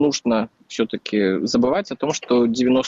нужно все-таки забывать о том, что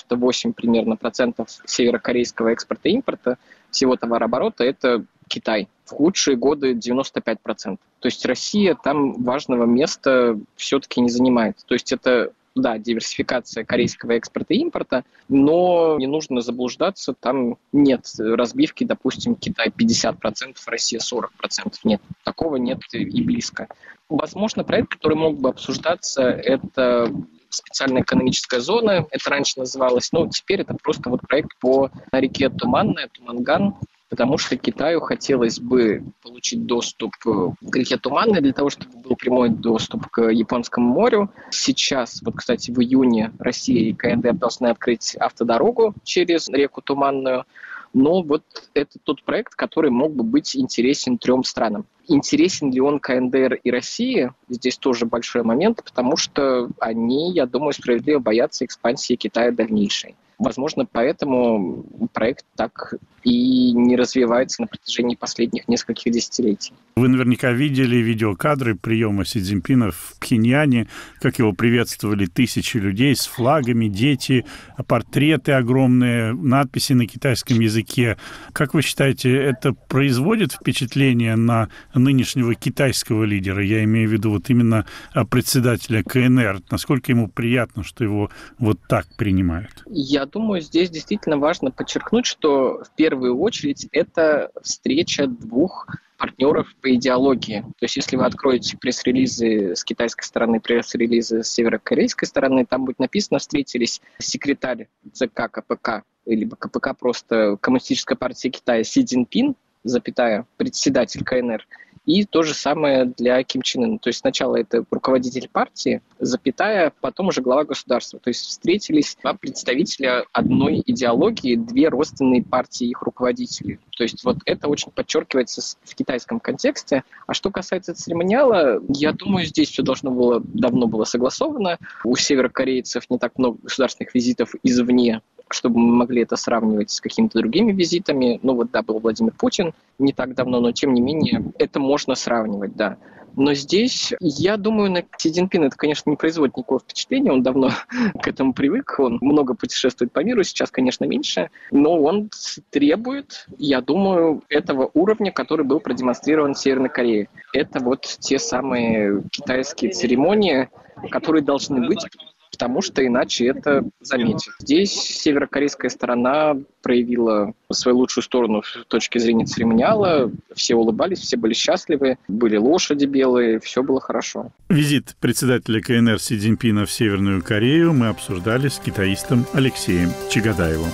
98 примерно процентов северокорейского экспорта и импорта всего товарооборота – это Китай. В худшие годы 95%. То есть Россия там важного места все-таки не занимает. То есть это, да, диверсификация корейского экспорта и импорта, но не нужно заблуждаться, там нет разбивки, допустим, Китай 50%, Россия 40%. Нет, такого нет и близко. Возможно, проект, который мог бы обсуждаться, это специальная экономическая зона, это раньше называлось, но теперь это просто вот проект по реке Туманная, Туманган, потому что Китаю хотелось бы получить доступ к реке Туманной для того, чтобы был прямой доступ к Японскому морю. Сейчас, вот, кстати, в июне Россия и КНДР должны открыть автодорогу через реку Туманную. Но вот это тот проект, который мог бы быть интересен 3 странам. Интересен ли он КНДР и России? Здесь тоже большой момент, потому что они, я думаю, справедливо боятся экспансии Китая дальнейшей. Возможно, поэтому проект так и не развивается на протяжении последних нескольких десятилетий. Вы наверняка видели видеокадры приема Си Цзиньпина в Пхеньяне, как его приветствовали тысячи людей с флагами, дети, портреты огромные, надписи на китайском языке. Как вы считаете, это производит впечатление на нынешнего китайского лидера? Я имею в виду вот именно председателя КНР. Насколько ему приятно, что его вот так принимают? Я думаю, здесь действительно важно подчеркнуть, что в первую очередь это встреча 2 партнеров по идеологии. То есть если вы откроете пресс-релизы с китайской стороны, пресс-релизы с северокорейской стороны, там будет написано: встретились секретарь ЦК КПК, либо КПК просто Коммунистическая партия Китая Си Цзиньпин, запятая, председатель КНР. И то же самое для Ким Чен Ына. То есть сначала это руководитель партии, запятая, потом уже глава государства. То есть встретились 2 представителя одной идеологии, 2 родственные партии их руководителей. То есть вот это очень подчеркивается в китайском контексте. А что касается церемониала, я думаю, здесь все давно было согласовано. У северокорейцев не так много государственных визитов извне, чтобы мы могли это сравнивать с какими-то другими визитами. Ну вот, да, был Владимир Путин не так давно, но тем не менее это можно сравнивать, да. Но здесь, я думаю, на Си Цзиньпина это, конечно, не производит никакого впечатления, он давно к этому привык, он много путешествует по миру, сейчас, конечно, меньше, но он требует, я думаю, этого уровня, который был продемонстрирован в Северной Корее. Это вот те самые китайские церемонии, которые должны быть, потому что иначе это заметят. Здесь северокорейская сторона проявила свою лучшую сторону с точки зрения церемониала. Все улыбались, все были счастливы, были лошади белые, все было хорошо. Визит председателя КНР Си Цзиньпина в Северную Корею мы обсуждали с китаистом Алексеем Чагадаевым.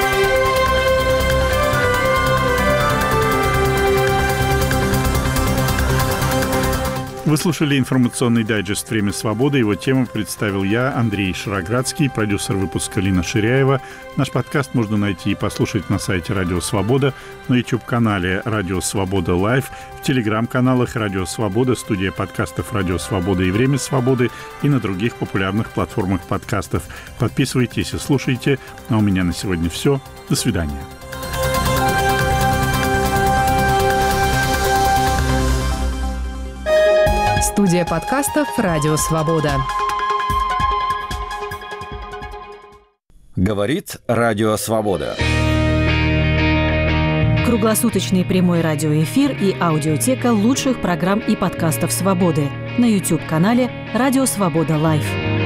Вы слушали информационный дайджест «Время свободы». Его тему представил я, Андрей Шароградский, продюсер выпуска Лина Ширяева. Наш подкаст можно найти и послушать на сайте «Радио Свобода», на YouTube-канале «Радио Свобода Лайв», в телеграм-каналах «Радио Свобода», студия подкастов «Радио Свобода» и «Время свободы» и на других популярных платформах подкастов. Подписывайтесь и слушайте. А у меня на сегодня все. До свидания. Студия подкастов «Радио Свобода». Говорит Радио Свобода. Круглосуточный прямой радиоэфир и аудиотека лучших программ и подкастов «Свободы» на YouTube-канале «Радио Свобода Лайв».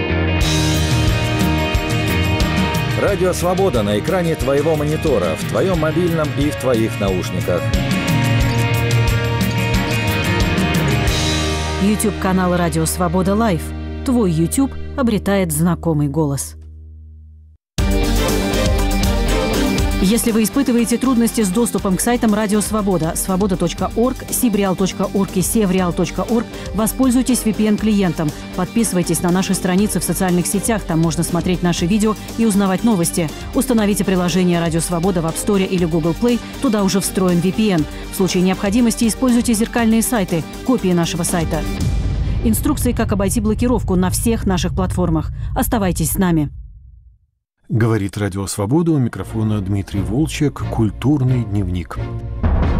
Радио Свобода на экране твоего монитора, в твоем мобильном и в твоих наушниках. YouTube-канал «Радио Свобода Лайв». Твой YouTube обретает знакомый голос. Если вы испытываете трудности с доступом к сайтам Радио Свобода, свобода.орг, sibreal.org и sevreal.org, воспользуйтесь VPN-клиентом. Подписывайтесь на наши страницы в социальных сетях, там можно смотреть наши видео и узнавать новости. Установите приложение Радио Свобода в App Store или Google Play, туда уже встроен VPN. В случае необходимости используйте зеркальные сайты, копии нашего сайта. Инструкции, как обойти блокировку на всех наших платформах. Оставайтесь с нами. Говорит Радио Свобода, у микрофона Дмитрий Волчек, «Культурный дневник».